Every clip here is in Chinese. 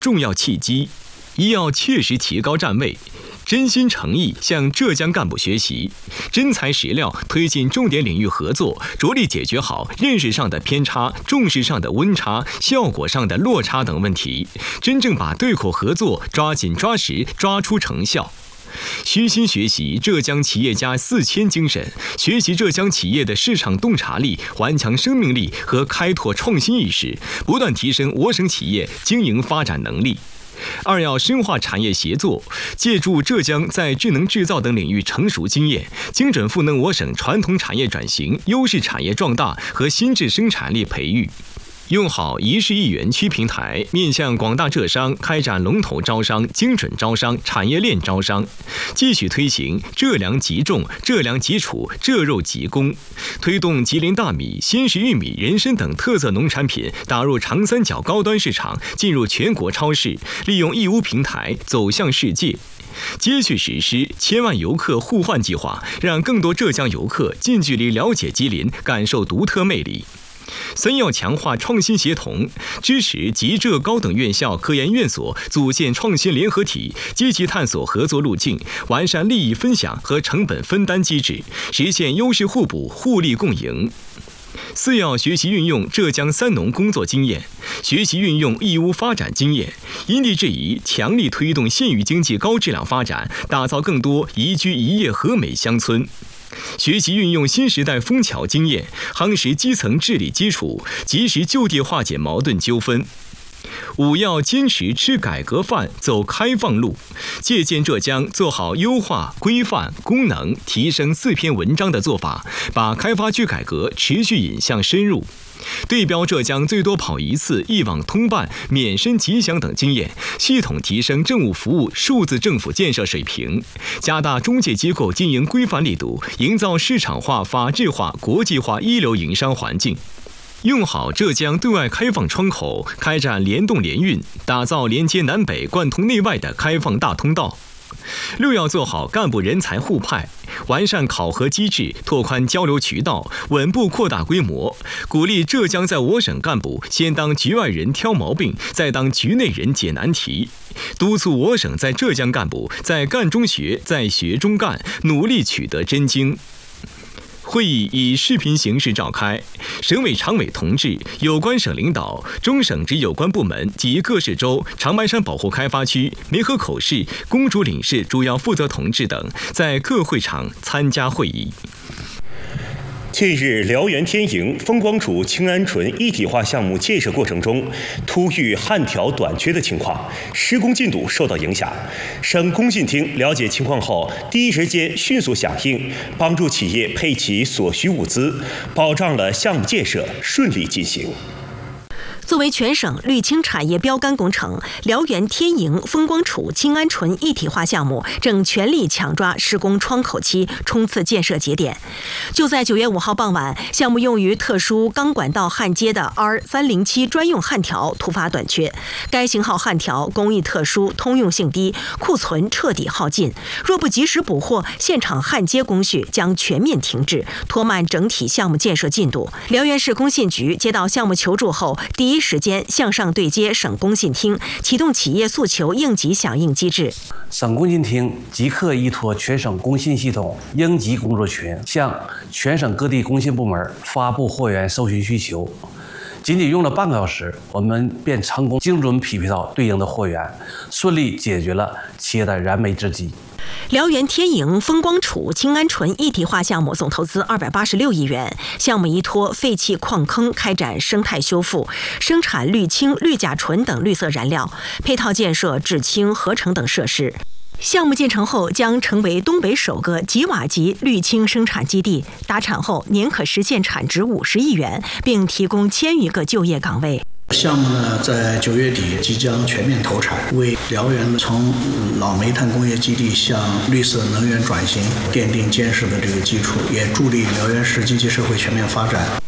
重要契机。一要切实提高站位，真心诚意向浙江干部学习，真材实料推进重点领域合作，着力解决好认识上的偏差、重视上的温差、效果上的落差等问题，真正把对口合作抓紧抓实，抓出成效。虚心学习浙江企业家4000精神，学习浙江企业的市场洞察力、顽强生命力和开拓创新意识，不断提升我省企业经营发展能力。二要深化产业协作，借助浙江在智能制造等领域成熟经验，精准赋能我省传统产业转型、优势产业壮大和新质生产力培育。用好一市一园区平台，面向广大浙商开展龙头招商、精准招商、产业链招商，继续推行浙粮集种、浙粮集储、浙肉集供，推动吉林大米、鲜食玉米、人参等特色农产品打入长三角高端市场，进入全国超市，利用义乌平台走向世界。接续实施1000万游客互换计划，让更多浙江游客近距离了解吉林，感受独特魅力。三要强化创新协同，支持吉浙高等院校科研院所组建创新联合体，积极探索合作路径，完善利益分享和成本分担机制，实现优势互补、互利共赢。四要学习运用浙江三农工作经验，学习运用义乌发展经验，因地制宜，强力推动县域经济高质量发展，打造更多宜居宜业和美乡村。学习运用新时代枫桥经验，夯实基层治理基础，及时就地化解矛盾纠纷。五要坚持吃改革饭，走开放路，借鉴浙江做好优化、规范、功能提升4篇文章的做法，把开发区改革持续引向深入。对标浙江最多跑1次、一网通办、免申吉祥等经验，系统提升政务服务数字政府建设水平，加大中介机构经营规范力度，营造市场化、法治化、国际化一流营商环境。用好浙江对外开放窗口，开展联动联运，打造连接南北、贯通内外的开放大通道。六要做好干部人才互派，完善考核机制，拓宽交流渠道，稳步扩大规模，鼓励浙江在我省干部先当局外人挑毛病，再当局内人解难题，督促我省在浙江干部在干中学，在学中干，努力取得真经。会议以视频形式召开，省委常委同志、有关省领导、中省直有关部门及各市州、长白山保护开发区、梅河口市、公主岭市主要负责同志等在各会场参加会议。 近日，辽源天营风光渚氰胺醇一体化项目建设过程中，突遇焊条短缺的情况，施工进度受到影响。省工信厅了解情况后，第一时间迅速响应，帮助企业配齐所需物资，保障了项目建设顺利进行。 作为全省绿氢产业标杆工程，辽源天营风光渚氰胺醇一体化项目正全力抢抓施工窗口期，冲刺建设节点。就在9月5号傍晚，项目用于特殊钢管道焊接的 R307 专用焊条突发短缺，该型号焊条工艺特殊，通用性低，库存彻底耗尽。若不及时补货，现场焊接工序将全面停滞，拖慢整体项目建设进度。辽源市工信局接到项目求助后，第一时间向上对接省工信厅，启动企业诉求应急响应机制。 省工信厅即刻依托全省工信系统应急工作群，向全省各地工信部门发布货源收寻需求。仅仅用了半个小时，我们便成功精准匹配到对应的货源，顺利解决了企业的燃眉之急。 辽源天营风光渚氰胺醇一体化项目总投资286亿元，项目依托废弃矿坑开展生态修复，生产氯氢、氯甲醇等绿色燃料，配套建设制氢、合成等设施。项目建成后将成为东北首个吉瓦级氯氢生产基地，达产后年可实现产值50亿元，并提供1000余个就业岗位。 项目呢，在9月底即将全面投产，为辽源从老煤炭工业基地向绿色能源转型奠定坚实的这个基础，也助力辽源市经济社会全面发展。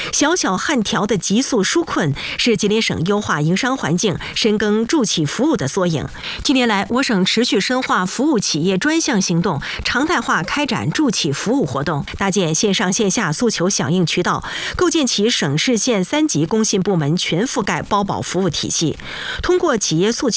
小小汉条的急速纾困，是吉林省优化营商环境、深耕助企服务的缩影。近年来，我省持续深化服务企业专项行动，常态化开展助企服务活动，搭建线上线下诉求响应渠道，构建起省市县3级工信部门全覆盖包保服务体系。通过企业诉求